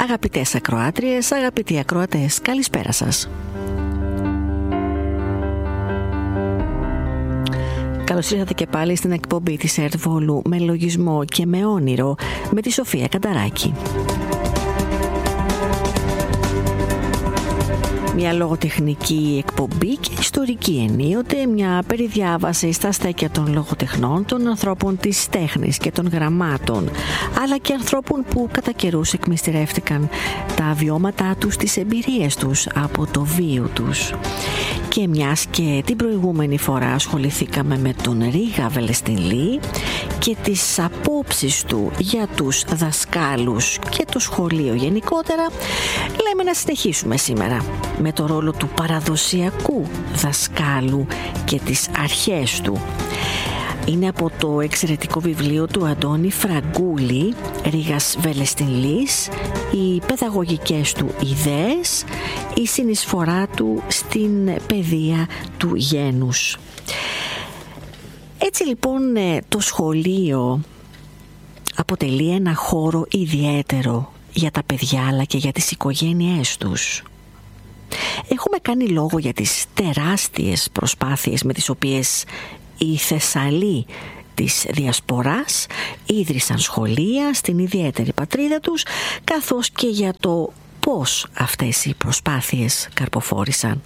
Αγαπητές ακροάτριες, αγαπητοί ακροατές, καλησπέρα σας. Καλώς ήρθατε και πάλι στην εκπομπή της ΕΡΤ Βόλου με λογισμό και με όνειρο με τη Σοφία Κανταράκη. Μια λογοτεχνική εκπομπή και ιστορική ενίοτε, μια περιδιάβαση στα στέκια των λογοτεχνών, των ανθρώπων της τέχνης και των γραμμάτων, αλλά και ανθρώπων που κατά καιρούς εκμυστηρεύτηκαν τα βιώματά τους, τις εμπειρίες τους από το βίο τους. Και μιας και την προηγούμενη φορά ασχοληθήκαμε με τον Ρίγα Βελεστινλή και τις απόψεις του για τους δασκάλους και το σχολείο γενικότερα, λέμε να συνεχίσουμε σήμερα με το ρόλο του παραδοσιακού δασκάλου και τις αρχές του. Είναι από το εξαιρετικό βιβλίο του Αντώνη Φραγκούλη, Ρίγας Βελεστινλής, οι παιδαγωγικές του ιδέες, η συνεισφορά του στην παιδεία του γένους. Έτσι λοιπόν το σχολείο αποτελεί ένα χώρο ιδιαίτερο για τα παιδιά αλλά και για τις οικογένειές τους. Έχουμε κάνει λόγο για τις τεράστιες προσπάθειες με τις οποίες οι Θεσσαλοί της Διασποράς ίδρυσαν σχολεία στην ιδιαίτερη πατρίδα τους, καθώς και για το πώς αυτές οι προσπάθειες καρποφόρησαν.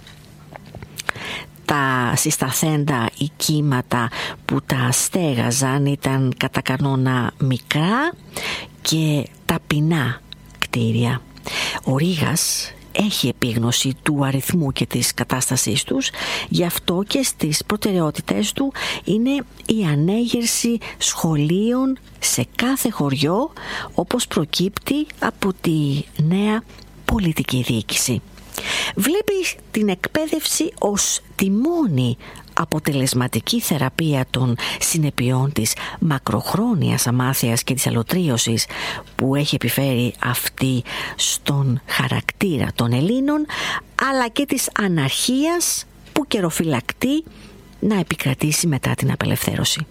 Τα συσταθέντα οικίματα που τα στέγαζαν ήταν κατά κανόνα μικρά και ταπεινά κτίρια. Ο Ρίγας έχει επίγνωση του αριθμού και της κατάστασής τους, γι' αυτό και στις προτεραιότητες του είναι η ανέγερση σχολείων σε κάθε χωριό, όπως προκύπτει από τη νέα πολιτική διοίκηση. Βλέπει την εκπαίδευση ως τη μόνη αποτελεσματική θεραπεία των συνεπειών της μακροχρόνιας αμάθειας και της αλωτρίωσης που έχει επιφέρει αυτή στον χαρακτήρα των Ελλήνων, αλλά και της αναρχίας που καιροφυλακτεί να επικρατήσει μετά την απελευθέρωση.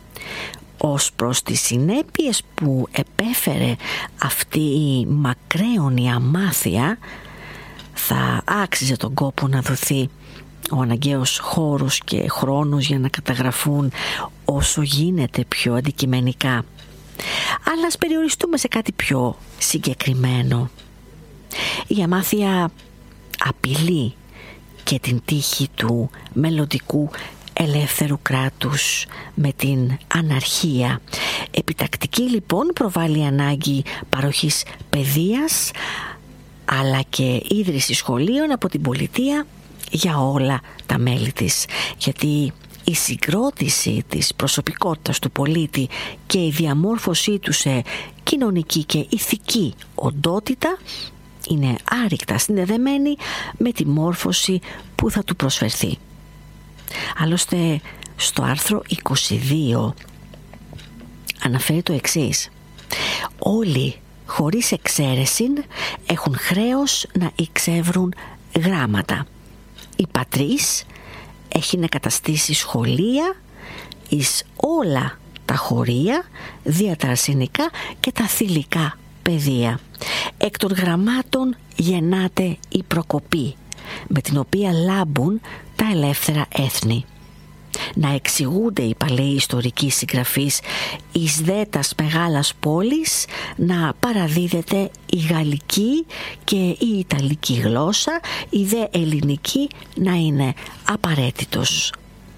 Ως προς τις συνέπειες που επέφερε αυτή η μακραίωνη αμάθεια, θα άξιζε τον κόπο να δοθεί ο αναγκαίος χώρος και χρόνος για να καταγραφούν όσο γίνεται πιο αντικειμενικά. Αλλά ας περιοριστούμε σε κάτι πιο συγκεκριμένο. Η αμάθεια απειλεί και την τύχη του μελλοντικού ελεύθερου κράτους με την αναρχία. Επιτακτική λοιπόν προβάλλει ανάγκη παροχής παιδείας αλλά και ίδρυση σχολείων από την πολιτεία για όλα τα μέλη της, γιατί η συγκρότηση της προσωπικότητας του πολίτη και η διαμόρφωσή του σε κοινωνική και ηθική οντότητα είναι άρρηκτα συνδεδεμένη με τη μόρφωση που θα του προσφερθεί. Άλλωστε στο άρθρο 22 αναφέρει το εξής: όλοι χωρίς εξαίρεση έχουν χρέος να εξεύρουν γράμματα. Η πατρίς έχει να καταστήσει σχολεία εις όλα τα χωρία, δια τα αρσενικά και τα θηλυκά παιδεία. Εκ των γραμμάτων γεννάται η προκοπή, με την οποία λάμπουν τα ελεύθερα έθνη. Να εξηγούνται οι παλαιοί ιστορικοί συγγραφείς εις δε τας μεγάλας πόλης, να παραδίδεται η γαλλική και η ιταλική γλώσσα, η δε ελληνική να είναι απαραίτητος.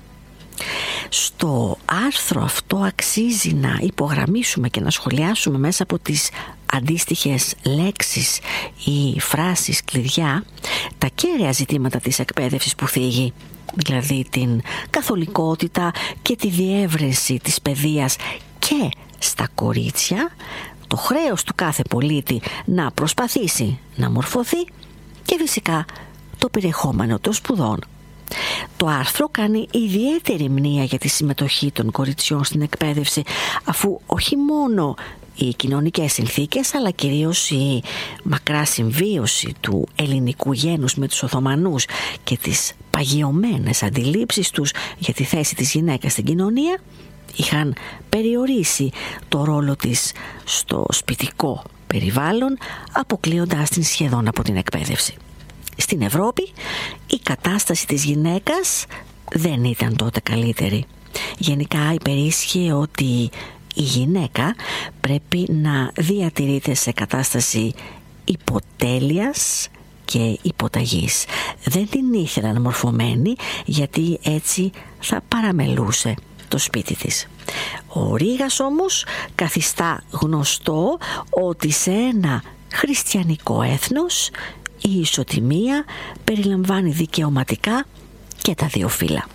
Στο άρθρο αυτό αξίζει να υπογραμμίσουμε και να σχολιάσουμε μέσα από τις αντίστοιχες λέξεις ή φράσεις κλειδιά τα κέραια ζητήματα της εκπαίδευσης που θίγει, δηλαδή την καθολικότητα και τη διεύρυνση της παιδείας και στα κορίτσια, το χρέος του κάθε πολίτη να προσπαθήσει να μορφωθεί και φυσικά το περιεχόμενο των σπουδών. Το άρθρο κάνει ιδιαίτερη μνήα για τη συμμετοχή των κοριτσιών στην εκπαίδευση, αφού όχι μόνο οι κοινωνικές συνθήκες αλλά κυρίως η μακρά συμβίωση του ελληνικού γένους με τους Οθωμανούς και τις παγιωμένες αντιλήψεις τους για τη θέση της γυναίκας στην κοινωνία είχαν περιορίσει το ρόλο της στο σπιτικό περιβάλλον, αποκλείοντάς την σχεδόν από την εκπαίδευση. Στην Ευρώπη η κατάσταση της γυναίκας δεν ήταν τότε καλύτερη. Γενικά υπερίσχυε ότι η γυναίκα πρέπει να διατηρείται σε κατάσταση υποτέλειας και υποταγής. Δεν την ήθελαν μορφωμένη, γιατί έτσι θα παραμελούσε το σπίτι της. Ο Ρήγας όμως καθιστά γνωστό ότι σε ένα χριστιανικό έθνος η ισοτιμία περιλαμβάνει δικαιωματικά και τα δύο φύλλα.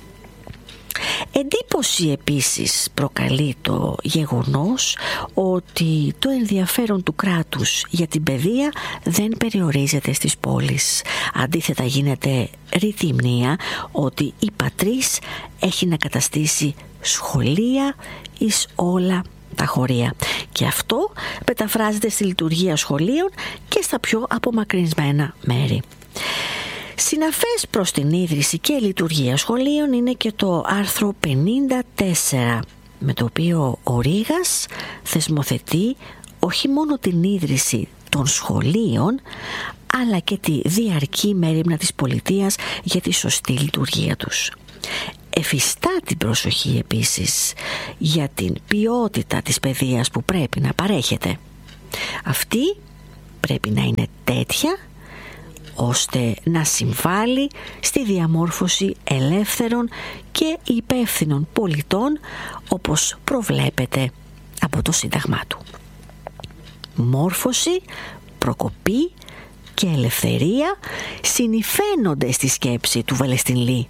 Εντύπωση επίσης προκαλεί το γεγονός ότι το ενδιαφέρον του κράτους για την παιδεία δεν περιορίζεται στις πόλεις. Αντίθετα γίνεται ρητή μνήα ότι η πατρίς έχει να καταστήσει σχολεία εις όλα τα χωρία. Και αυτό μεταφράζεται στη λειτουργία σχολείων και στα πιο απομακρυσμένα μέρη. Συναφές προς την ίδρυση και λειτουργία σχολείων είναι και το άρθρο 54, με το οποίο ο Ρήγας θεσμοθετεί όχι μόνο την ίδρυση των σχολείων, αλλά και τη διαρκή μέριμνα της πολιτείας για τη σωστή λειτουργία τους. Εφιστά την προσοχή επίσης για την ποιότητα της παιδείας που πρέπει να παρέχεται. Αυτή πρέπει να είναι τέτοια ώστε να συμβάλλει στη διαμόρφωση ελεύθερων και υπεύθυνων πολιτών, όπως προβλέπεται από το Σύνταγμά του. Μόρφωση, προκοπή και ελευθερία συνυφαίνονται στη σκέψη του Βαλεστινλή.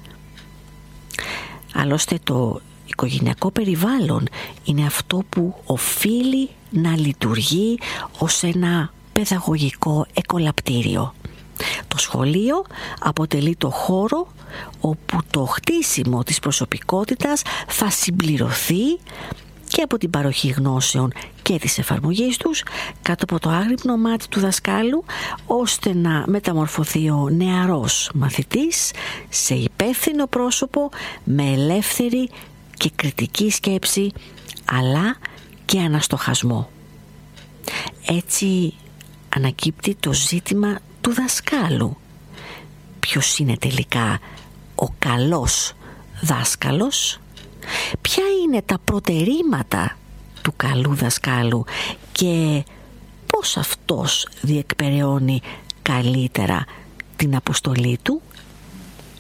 Άλλωστε το οικογενειακό περιβάλλον είναι αυτό που οφείλει να λειτουργεί ως ένα παιδαγωγικό εκολαπτήριο. Το σχολείο αποτελεί το χώρο όπου το χτίσιμο της προσωπικότητας θα συμπληρωθεί και από την παροχή γνώσεων και της εφαρμογής τους κάτω από το άγρυπνο μάτι του δασκάλου, ώστε να μεταμορφωθεί ο νεαρός μαθητής σε υπεύθυνο πρόσωπο με ελεύθερη και κριτική σκέψη, αλλά και αναστοχασμό. Έτσι ανακύπτει το ζήτημα του δασκάλου. Ποιος είναι τελικά ο καλός δάσκαλος? Ποια είναι τα προτερήματα του καλού δασκάλου και πώς αυτός διεκπεραιώνει καλύτερα την αποστολή του?